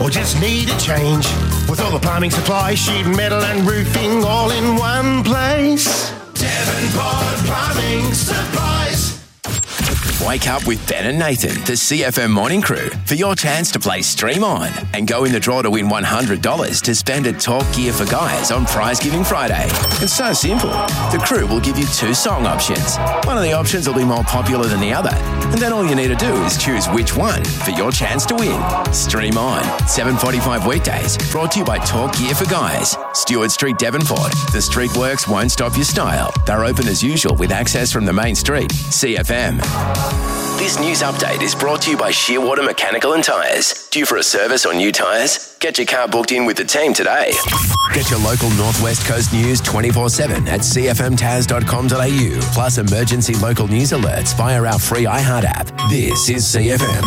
or just need a change? With all the plumbing supplies, sheet metal and roofing all in one place. Devonport Plumbing Supplies. Wake up with Ben and Nathan, the CFM Morning Crew, for your chance to play Stream On and go in the draw to win $100 to spend at Talk Gear for Guys on Prize Giving Friday. It's so simple. The crew will give you 2 song options. One of the options will be more popular than the other, and then all you need to do is choose which one for your chance to win. Stream On, 7:45 weekdays, brought to you by Talk Gear for Guys. Stewart Street, Devonport. The street works won't stop your style. They're open as usual with access from the main street. CFM. This news update is brought to you by Shearwater Mechanical and Tyres. Due for a service or new tyres? Get your car booked in with the team today. Get your local Northwest Coast news 24/7 at cfmtaz.com.au, plus emergency local news alerts via our free iHeart app. This is CFM.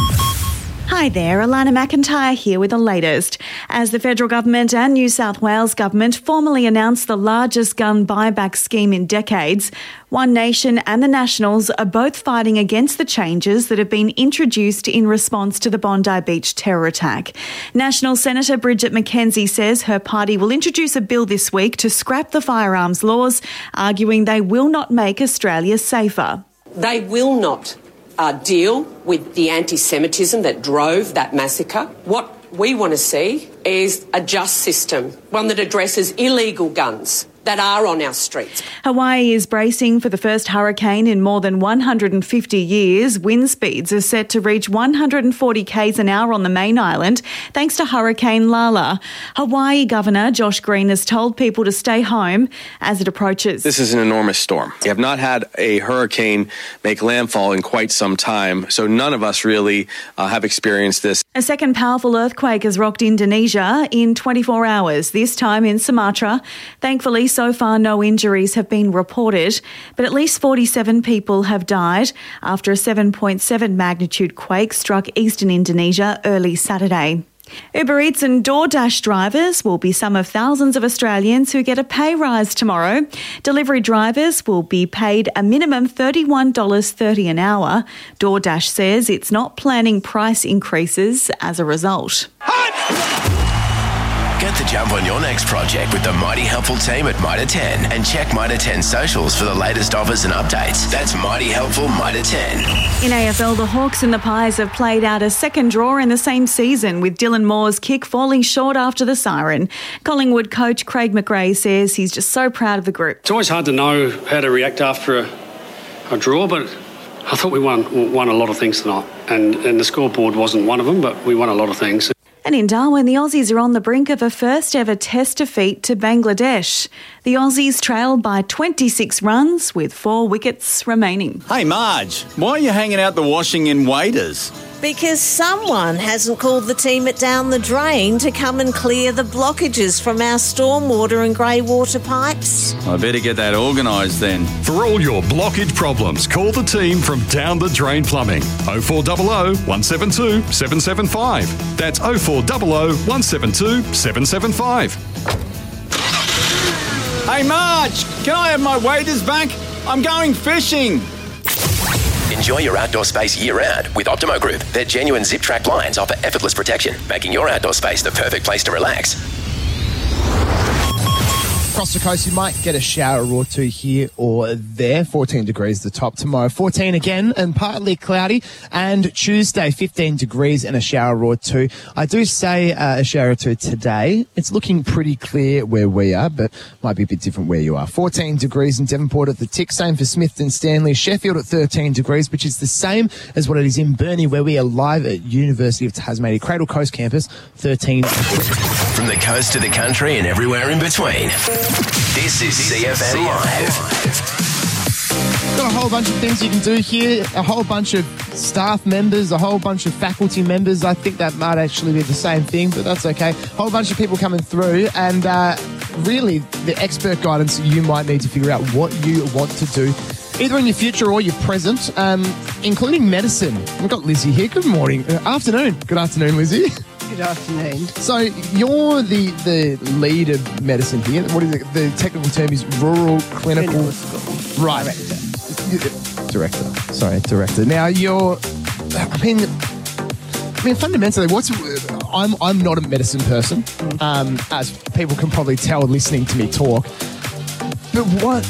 Hi there, Alana McIntyre here with the latest. As the federal government and New South Wales government formally announced the largest gun buyback scheme in decades, One Nation and the Nationals are both fighting against the changes that have been introduced in response to the Bondi Beach terror attack. National Senator Bridget McKenzie says her party will introduce a bill this week to scrap the firearms laws, arguing they will not make Australia safer. They will not deal with the anti-Semitism that drove that massacre. What we want to see is a just system, one that addresses illegal guns that are on our streets. Hawaii is bracing for the first hurricane in more than 150 years. Wind speeds are set to reach 140 k's an hour on the main island, thanks to Hurricane Lala. Hawaii Governor Josh Green has told people to stay home as it approaches. This is an enormous storm. We have not had a hurricane make landfall in quite some time, so none of us really have experienced this. A second powerful earthquake has rocked Indonesia in 24 hours, this time in Sumatra. Thankfully, so far no injuries have been reported, but at least 47 people have died after a 7.7 magnitude quake struck eastern Indonesia early Saturday. Uber Eats and DoorDash drivers will be some of thousands of Australians who get a pay rise tomorrow. Delivery drivers will be paid a minimum $31.30 an hour. DoorDash says it's not planning price increases as a result. Get the jump on your next project with the Mighty Helpful team at Mitre 10 and check Mitre 10 socials for the latest offers and updates. That's Mighty Helpful Mitre 10. In AFL, the Hawks and the Pies have played out a second draw in the same season, with Dylan Moore's kick falling short after the siren. Collingwood coach Craig McRae says he's just so proud of the group. It's always hard to know how to react after a draw, but I thought we won a lot of things tonight, and the scoreboard wasn't one of them, but we won a lot of things. And in Darwin, the Aussies are on the brink of a first-ever Test defeat to Bangladesh. The Aussies trailed by 26 runs with 4 wickets remaining. Hey, Marge, why are you hanging out the washing in Waiters? Because someone hasn't called the team at Down the Drain to come and clear the blockages from our stormwater and grey water pipes. I better get that organised then. For all your blockage problems, call the team from Down the Drain Plumbing. 0400 172 775. That's 0400 172 775. Hey, Marge, can I have my waders back? I'm going fishing. Enjoy your outdoor space year-round with Optimo Group. Their genuine zip-track blinds offer effortless protection, making your outdoor space the perfect place to relax. Across the coast, you might get a shower or two here or there. 14 degrees the top tomorrow. 14 again and partly cloudy. And Tuesday, 15 degrees and a shower or two. I do say a shower or two today. It's looking pretty clear where we are, but might be a bit different where you are. 14 degrees in Devonport at the Tick. Same for Smithton Stanley. Sheffield at 13 degrees, which is the same as what it is in Burnie, where we are live at University of Tasmania. Cradle Coast campus, 13 degrees. From the coast to the country and everywhere in between. This is CFM Live. Got a whole bunch of things you can do here, a whole bunch of staff members, a whole bunch of faculty members. I think that might actually be the same thing, but that's okay. A whole bunch of people coming through, and really the expert guidance you might need to figure out what you want to do, either in your future or your present, including medicine. We've got Lizzie here. Good morning. Afternoon. Good afternoon, Lizzie. Good afternoon. So you're the lead of medicine here. What is it? The technical term is rural clinical school. Right. Director. Now you're, I mean fundamentally, I'm not a medicine person, as people can probably tell listening to me talk. But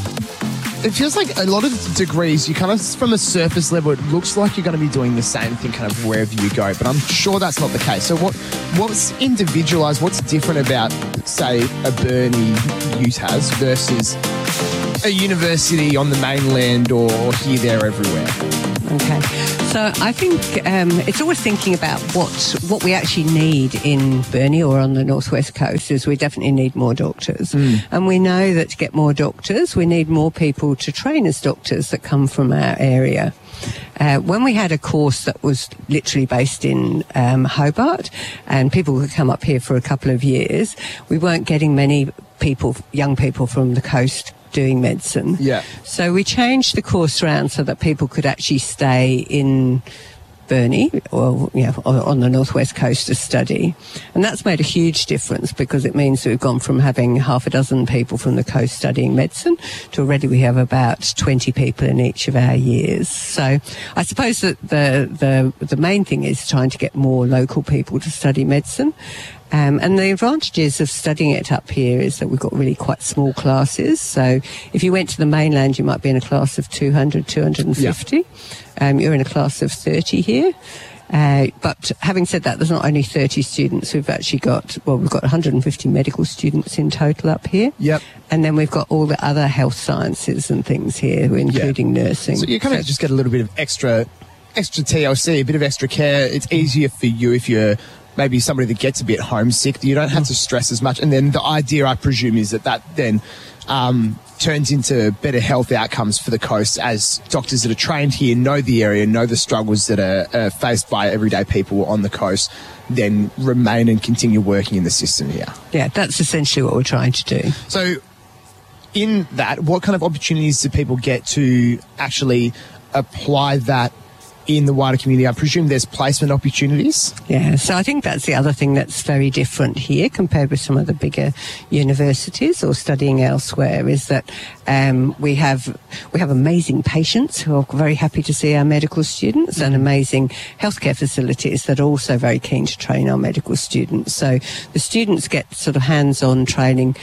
it feels like a lot of degrees, you kind of, from a surface level, it looks like you're going to be doing the same thing kind of wherever you go, but I'm sure that's not the case. So what's individualised, what's different about, say, a Burnie UTAS versus a university on the mainland or here, there, everywhere? Okay. So I think it's always thinking about what we actually need in Burnie or on the northwest coast is we definitely need more doctors. And we know that to get more doctors, we need more people to train as doctors that come from our area. When we had a course that was literally based in Hobart and people could come up here for a couple of years, we weren't getting many people, young people from the coast doing medicine. Yeah. So we changed the course around so that people could actually stay in Burnie or on the northwest coast to study, and that's made a huge difference because it means that we've gone from having half a dozen people from the coast studying medicine to already we have about 20 people in each of our years. So I suppose that the main thing is trying to get more local people to study medicine. And the advantages of studying it up here is that we've got really quite small classes. So if you went to the mainland, you might be in a class of 200, 250. Yeah. You're in a class of 30 here. But having said that, there's not only 30 students. We've actually got 150 medical students in total up here. Yep. And then we've got all the other health sciences and things here, including nursing. So you kind of just get a little bit of extra TLC, a bit of extra care. It's easier for you if you're maybe somebody that gets a bit homesick. You don't have to stress as much. And then the idea, I presume, is that then turns into better health outcomes for the coast as doctors that are trained here know the area, know the struggles that are faced by everyday people on the coast, then remain and continue working in the system here. Yeah, that's essentially what we're trying to do. So in that, what kind of opportunities do people get to actually apply that in the wider community? I presume there's placement opportunities. Yeah, so I think that's the other thing that's very different here compared with some of the bigger universities or studying elsewhere is that we have amazing patients who are very happy to see our medical students and amazing healthcare facilities that are also very keen to train our medical students. So the students get sort of hands-on training.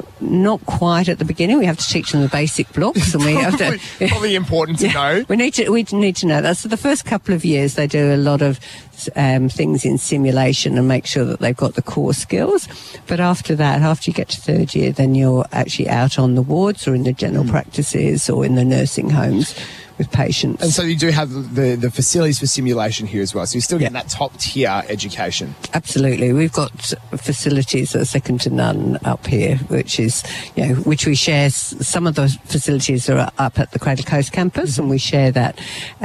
Not quite at the beginning. We have to teach them the basic blocks, and we have to. Probably important to know. We need to know that. So the first couple of years, they do a lot of things in simulation and make sure that they've got the core skills. But after that, after you get to third year, then you're actually out on the wards or in the general practices or in the nursing homes with patients. And so you do have the facilities for simulation here as well. So you're still getting that top tier education. Absolutely. We've got facilities that are second to none up here, which is, which we share. Some of those facilities are up at the Cradle Coast campus and we share that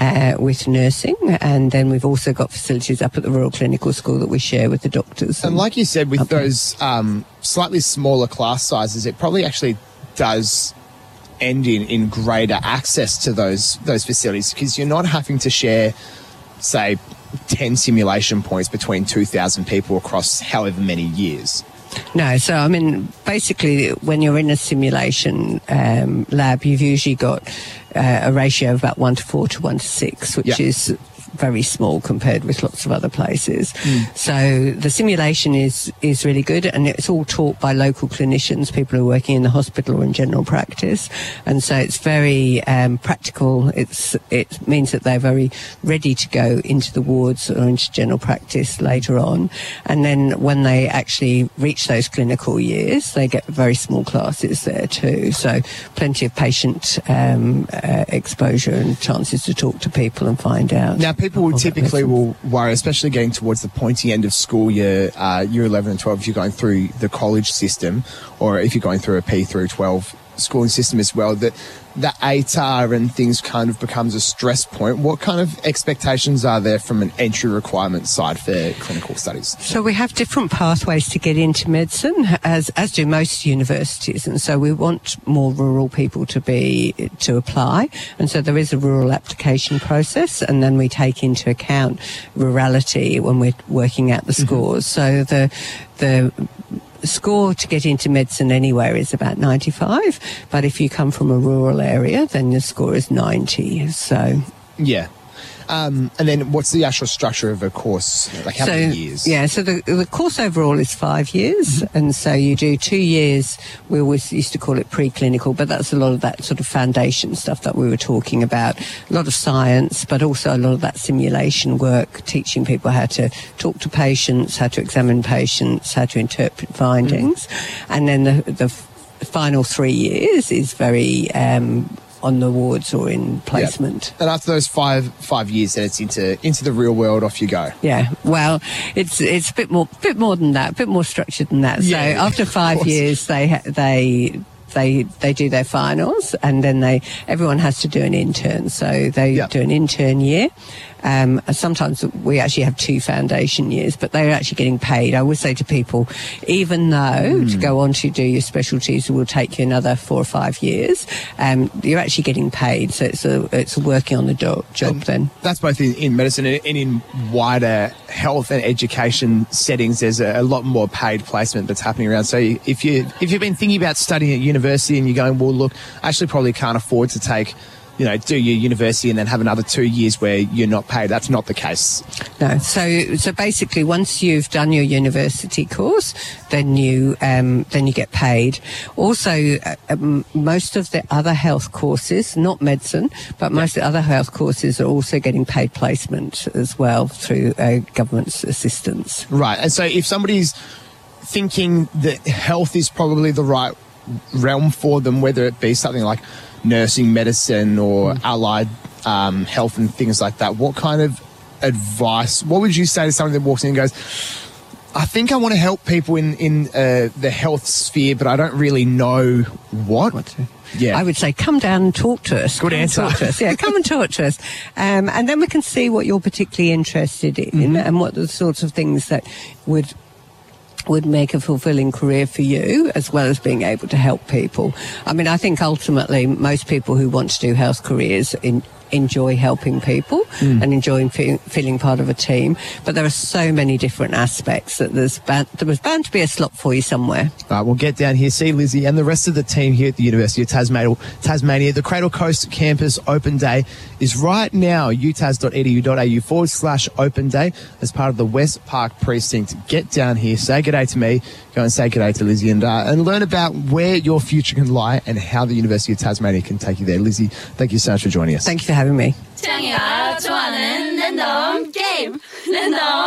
with nursing. And then we've also got facilities up at the Royal Clinical School that we share with the doctors. And like you said, with those slightly smaller class sizes, it probably actually does end in greater access to those facilities because you're not having to share, say, 10 simulation points between 2,000 people across however many years. No, so I mean, basically, when you're in a simulation lab, you've usually got a ratio of about 1:4 to 1:6, which is very small compared with lots of other places. So the simulation is really good, and it's all taught by local clinicians, people who are working in the hospital or in general practice, and so it's very practical. It means that they're very ready to go into the wards or into general practice later on, and then when they actually reach those clinical years, they get very small classes there too, so plenty of patient exposure and chances to talk to people and find out. Now, people typically will worry, especially getting towards the pointy end of school year, year 11 and 12, if you're going through the college system or if you're going through a P through 12 schooling system as well, that the ATAR and things kind of becomes a stress point. What kind of expectations are there from an entry requirement side for clinical studies? So we have different pathways to get into medicine, as do most universities, and so we want more rural people to apply, and so there is a rural application process, and then we take into account rurality when we're working out the scores. So the score to get into medicine anywhere is about 95, but if you come from a rural area, then the score is 90. So yeah. And then what's the actual structure of a course? Like how many years? Yeah, so the course overall is 5 years. And so you do 2 years, we always used to call it preclinical, but that's a lot of that sort of foundation stuff that we were talking about. A lot of science, but also a lot of that simulation work, teaching people how to talk to patients, how to examine patients, how to interpret findings. And then the final 3 years is very on the wards or in placement. And after those five years, then it's into the real world. Off you go. Yeah, well, it's a bit more than that, a bit more structured than that. Yeah, so after 5 years, they do their finals, and then everyone has to do an intern. So they do an intern year. Sometimes we actually have 2 foundation years, but they're actually getting paid. I would say to people, even though to go on to do your specialties will take you another 4 or 5 years, you're actually getting paid. So it's working on the job then. That's both in medicine and in wider health and education settings. There's a lot more paid placement that's happening around. So if you've been thinking about studying at university and you're going, well, look, I actually probably can't afford to take, do your university and then have another 2 years where you're not paid. That's not the case. No. So basically, once you've done your university course, then you get paid. Also, most of the other health courses, not medicine, but most of the other health courses are also getting paid placement as well through government's assistance. Right. And so if somebody's thinking that health is probably the right realm for them, whether it be something like nursing, medicine, or allied health and things like that, what kind of advice, what would you say to someone that walks in and goes, I think I want to help people in the health sphere, but I don't really know what to. Yeah. I would say come down and talk to us. Good answer. Talk to us. Yeah, come and talk to us. And then we can see what you're particularly interested in and what the sorts of things that would make a fulfilling career for you, as well as being able to help people. I mean, I think ultimately most people who want to do health careers enjoy helping people and enjoying feeling part of a team. But there are so many different aspects that there was bound to be a slot for you somewhere. All right, we'll get down here, see Lizzie and the rest of the team here at the University of Tasmania. The Cradle Coast Campus Open Day is right now, utas.edu.au/open day as part of the West Park Precinct. Get down here, say good day to me, go and say good day to Lizzie and learn about where your future can lie and how the University of Tasmania can take you there. Lizzie, thank you so much for joining us. Thank you for having me. 창이가 좋아하는 랜덤 게임 랜덤